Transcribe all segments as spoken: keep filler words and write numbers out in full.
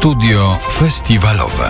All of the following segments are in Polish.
Studio festiwalowe.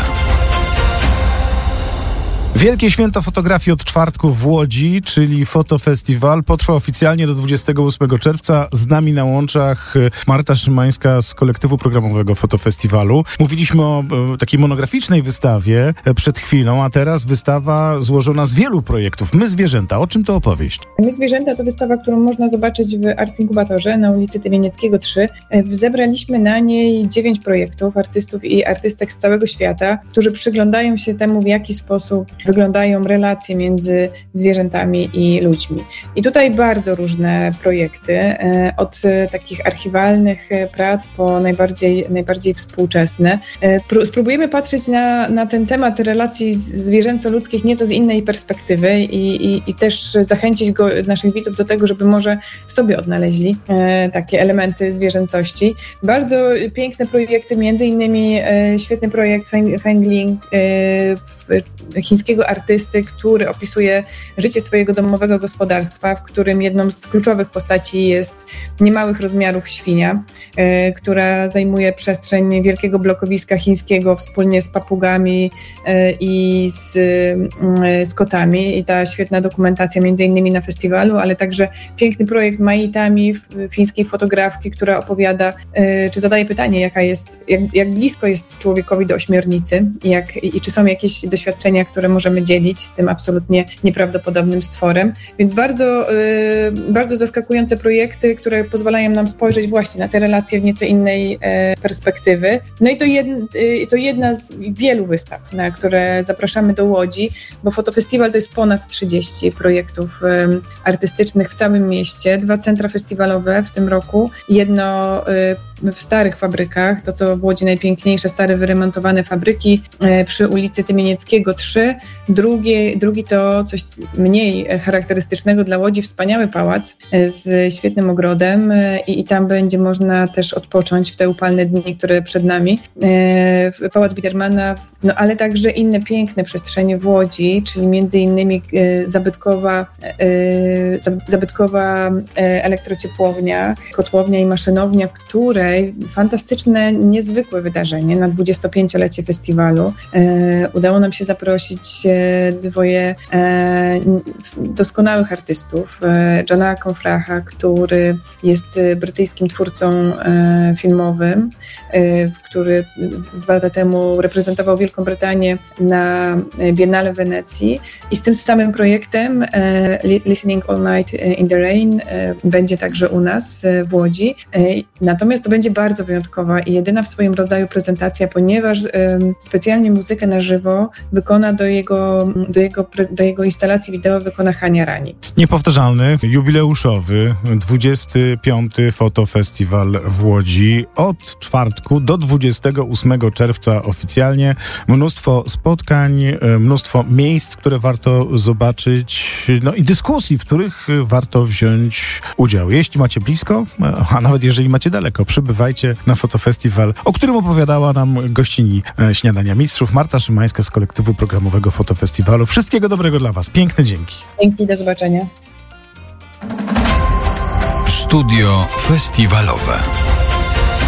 Wielkie święto fotografii od czwartku w Łodzi, czyli Fotofestiwal, potrwa oficjalnie do dwudziestego ósmego czerwca. Z nami na łączach Marta Szymańska z kolektywu programowego Fotofestiwalu. Mówiliśmy o e, takiej monograficznej wystawie przed chwilą, a teraz wystawa złożona z wielu projektów. My zwierzęta. O czym to opowieść? My zwierzęta to wystawa, którą można zobaczyć w Art Inkubatorze na ulicy Tymienieckiego trzy. Zebraliśmy na niej dziewięć projektów artystów i artystek z całego świata, którzy przyglądają się temu, w jaki sposób wyglądają relacje między zwierzętami i ludźmi. I tutaj bardzo różne projekty, od takich archiwalnych prac po najbardziej, najbardziej współczesne. Spróbujemy patrzeć na, na ten temat relacji zwierzęco-ludzkich nieco z innej perspektywy i, i, i też zachęcić go, naszych widzów do tego, żeby może w sobie odnaleźli takie elementy zwierzęcości. Bardzo piękne projekty, między innymi świetny projekt Fengling, chińskiego artysty, który opisuje życie swojego domowego gospodarstwa, w którym jedną z kluczowych postaci jest niemałych rozmiarów świnia, y, która zajmuje przestrzeń wielkiego blokowiska chińskiego wspólnie z papugami y, i z, y, z kotami. I ta świetna dokumentacja między innymi na festiwalu, ale także piękny projekt Mai Tami, fińskiej fotografki, która opowiada, y, czy zadaje pytanie, jaka jest, jak, jak blisko jest człowiekowi do ośmiornicy i, jak, i, i czy są jakieś doświadczenia, które możemy dzielić z tym absolutnie nieprawdopodobnym stworem. Więc bardzo, yy, bardzo zaskakujące projekty, które pozwalają nam spojrzeć właśnie na te relacje w nieco innej yy, perspektywy. No i to, jed, yy, to jedna z wielu wystaw, na które zapraszamy do Łodzi, bo Fotofestiwal to jest ponad trzydzieści projektów yy, artystycznych w całym mieście, dwa centra festiwalowe w tym roku, jedno yy, w starych fabrykach, to co w Łodzi najpiękniejsze, stare wyremontowane fabryki yy, przy ulicy Tymienieckiego trzy, Drugie, drugi to coś mniej charakterystycznego dla Łodzi, wspaniały pałac z świetnym ogrodem i, i tam będzie można też odpocząć w te upalne dni, które przed nami. Pałac Biedermana, no ale także inne piękne przestrzenie w Łodzi, czyli między innymi zabytkowa, zabytkowa elektrociepłownia, kotłownia i maszynownia, w której fantastyczne, niezwykłe wydarzenie na dwudziestopięciolecie festiwalu. Udało nam się zaprosić dwoje e, doskonałych artystów. E, Johna Confraha, który jest brytyjskim twórcą e, filmowym, e, który dwa lata temu reprezentował Wielką Brytanię na Biennale w Wenecji i z tym samym projektem e, Listening All Night in the Rain e, będzie także u nas e, w Łodzi. E, natomiast to będzie bardzo wyjątkowa i jedyna w swoim rodzaju prezentacja, ponieważ e, specjalnie muzykę na żywo wykona do jego, do jego, do jego instalacji wideo wykona Hania Rani. Niepowtarzalny, jubileuszowy, dwudziesty piąty Fotofestiwal w Łodzi. Od czwartku do dwudziestego ósmego czerwca oficjalnie. Mnóstwo spotkań, mnóstwo miejsc, które warto zobaczyć, no i dyskusji, w których warto wziąć udział. Jeśli macie blisko, a nawet jeżeli macie daleko, przybywajcie na Fotofestiwal, o którym opowiadała nam gościni Śniadania Mistrzów, Marta Szymańska z kolektywu programowego Fotofestiwalu. Wszystkiego dobrego dla Was. Piękne dzięki. Dzięki, do zobaczenia. Studio festiwalowe.